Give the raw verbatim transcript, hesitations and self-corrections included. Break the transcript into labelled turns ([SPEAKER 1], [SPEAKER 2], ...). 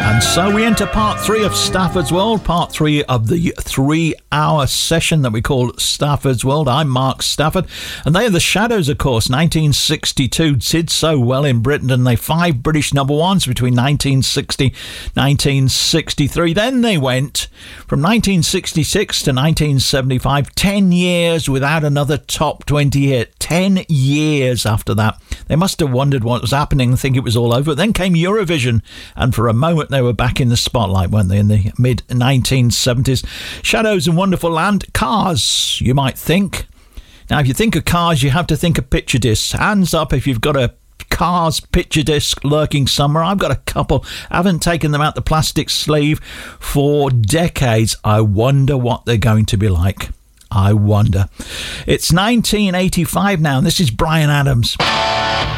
[SPEAKER 1] And so we enter part three of Stafford's World, part three of the three-hour session that we call Stafford's World. I'm Mark Stafford, and they are the Shadows, of course. nineteen sixty-two did so well in Britain, and they five British number ones between nineteen sixty nineteen sixty-three. Then they went from nineteen sixty-six to nineteen seventy-five, ten years without another top twenty hit. ten years after that. They must have wondered what was happening and think it was all over. Then came Eurovision, and for a moment they were back in the spotlight, weren't they, in the mid nineteen seventies. Shadows in Wonderful Land. Cars, you might think. Now, if you think of Cars, you have to think of picture discs. Hands up if you've got a Cars picture disc lurking somewhere. I've got a couple. I haven't taken them out the plastic sleeve for decades. I wonder what they're going to be like. I wonder. It's nineteen eighty-five now, and this is Bryan Adams.